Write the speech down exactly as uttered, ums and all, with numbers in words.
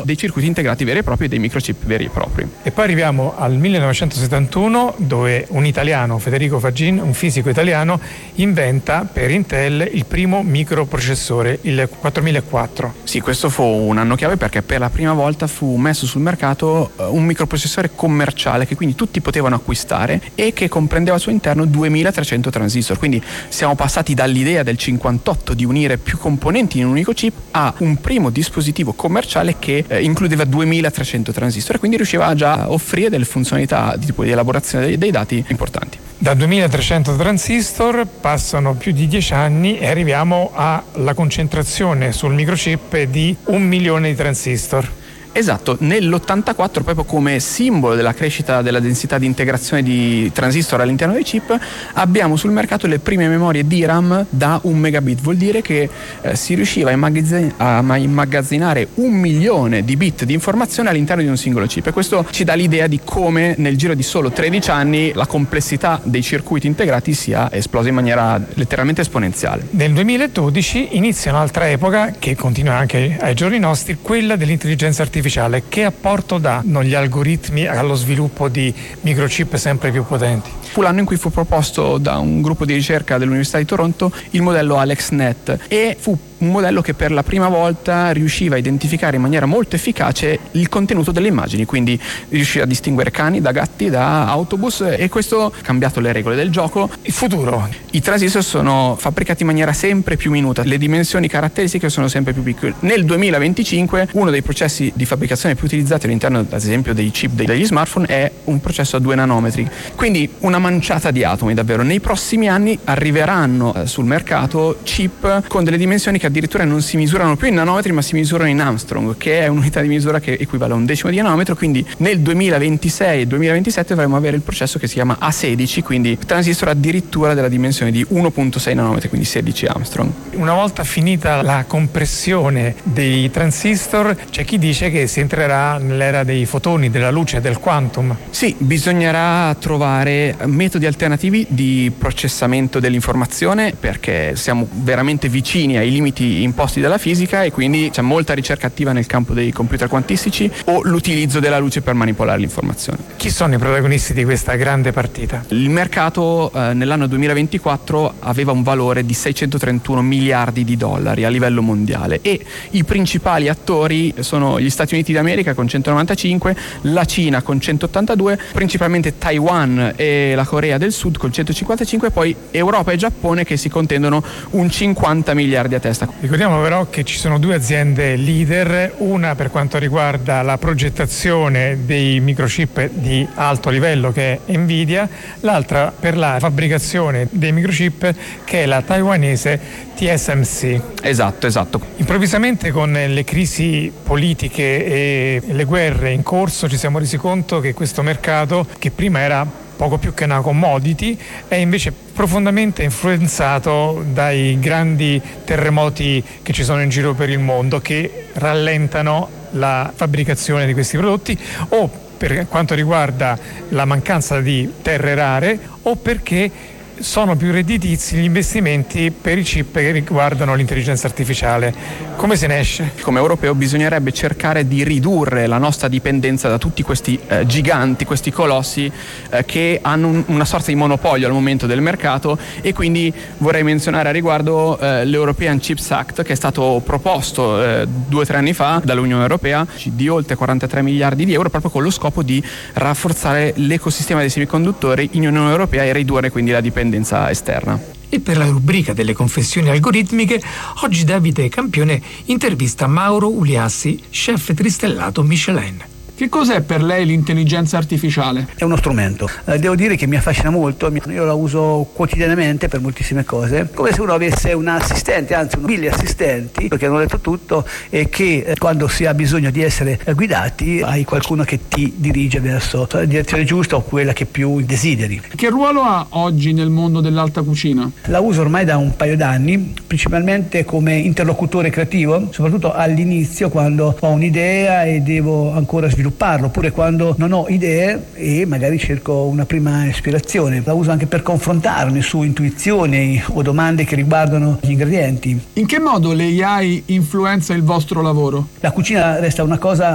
dei circuiti integrati veri e propri, dei microchip veri e propri. E poi arriviamo al millenovecentosettantuno, dove un italiano, Federico Fagin, un fisico italiano, inventa per Intel il primo microprocessore, il quattromilaquattro. Sì, questo fu un anno chiave perché per la prima volta fu messo sul mercato un microprocessore commerciale che quindi tutti potevano acquistare e che comprendeva al suo interno duemilatrecento transistor. Quindi siamo passati dall'idea del cinquantotto di unire più componenti in un unico chip a un primo dispositivo commerciale che eh, includeva duemilatrecento transistor e quindi riusciva già a offrire delle funzionalità di tipo di elaborazione dei, dei dati importanti. Da duemilatrecento transistor passano più di dieci anni e arriviamo alla concentrazione sul microchip di un milione di transistor. Esatto, nell'ottantaquattro, proprio come simbolo della crescita della densità di integrazione di transistor all'interno dei chip, abbiamo sul mercato le prime memorie D RAM da un megabit. Vuol dire che eh, si riusciva a, immagazzin- a immagazzinare un milione di bit di informazione all'interno di un singolo chip, e questo ci dà l'idea di come nel giro di solo tredici anni la complessità dei circuiti integrati sia esplosa in maniera letteralmente esponenziale. Nel duemiladodici inizia un'altra epoca che continua anche ai giorni nostri, quella dell'intelligenza artificiale. Che apporto danno gli algoritmi allo sviluppo di microchip sempre più potenti? Fu l'anno in cui fu proposto da un gruppo di ricerca dell'Università di Toronto il modello AlexNet, e fu un modello che per la prima volta riusciva a identificare in maniera molto efficace il contenuto delle immagini, quindi riusciva a distinguere cani da gatti, da autobus, e questo ha cambiato le regole del gioco. Il futuro. I transistor sono fabbricati in maniera sempre più minuta, le dimensioni caratteristiche sono sempre più piccole. Nel duemilaventicinque uno dei processi di fabbricazione più utilizzati all'interno, ad esempio, dei chip degli smartphone è un processo a due nanometri, quindi una manciata di atomi davvero. Nei prossimi anni arriveranno sul mercato chip con delle dimensioni che addirittura non si misurano più in nanometri ma si misurano in Armstrong, che è un'unità di misura che equivale a un decimo di nanometro. Quindi nel duemilaventisei e duemilaventisette dovremo avere il processo che si chiama A sedici, quindi transistor addirittura della dimensione di uno virgola sei nanometri, quindi sedici Armstrong. Una volta finita la compressione dei transistor, c'è chi dice che si entrerà nell'era dei fotoni, della luce, del quantum. Sì, bisognerà trovare metodi alternativi di processamento dell'informazione, perché siamo veramente vicini ai limiti imposti dalla fisica e quindi c'è molta ricerca attiva nel campo dei computer quantistici o l'utilizzo della luce per manipolare l'informazione. Chi sono i protagonisti di questa grande partita? Il mercato eh, nell'anno duemilaventiquattro aveva un valore di seicentotrentuno miliardi di dollari a livello mondiale, e i principali attori sono gli Stati Uniti d'America con centonovantacinque, la Cina con centottantadue, principalmente Taiwan e la Corea del Sud con centocinquantacinque, poi Europa e Giappone che si contendono un cinquanta miliardi a testa. Ricordiamo però che ci sono due aziende leader, una per quanto riguarda la progettazione dei microchip di alto livello che è Nvidia, l'altra per la fabbricazione dei microchip che è la taiwanese T S M C. Esatto, esatto. Improvvisamente con le crisi politiche e le guerre in corso ci siamo resi conto che questo mercato, che prima era poco più che una commodity, è invece profondamente influenzato dai grandi terremoti che ci sono in giro per il mondo, che rallentano la fabbricazione di questi prodotti, o per quanto riguarda la mancanza di terre rare, o perché sono più redditizi gli investimenti per i chip che riguardano l'intelligenza artificiale. Come se ne esce? Come europeo bisognerebbe cercare di ridurre la nostra dipendenza da tutti questi eh, giganti, questi colossi eh, che hanno un, una sorta di monopolio al momento del mercato, e quindi vorrei menzionare a riguardo eh, l'European Chips Act, che è stato proposto eh, due o tre anni fa dall'Unione Europea, di oltre quarantatré miliardi di euro, proprio con lo scopo di rafforzare l'ecosistema dei semiconduttori in Unione Europea e ridurre quindi la dipendenza esterna. E per la rubrica delle confessioni algoritmiche, oggi Davide Campione intervista Mauro Uliassi, chef tristellato Michelin. Che cos'è per lei l'intelligenza artificiale? È uno strumento. Eh, devo dire che mi affascina molto, io la uso quotidianamente per moltissime cose, come se uno avesse un assistente, anzi mille assistenti, perché hanno detto tutto, e che eh, quando si ha bisogno di essere eh, guidati hai qualcuno che ti dirige verso la direzione giusta o quella che più desideri. Che ruolo ha oggi nel mondo dell'alta cucina? La uso ormai da un paio d'anni, principalmente come interlocutore creativo, soprattutto all'inizio quando ho un'idea e devo ancora sviluppare, oppure quando non ho idee e magari cerco una prima ispirazione. La uso anche per confrontarmi su intuizioni o domande che riguardano gli ingredienti. In che modo l'A I influenza il vostro lavoro? La cucina resta una cosa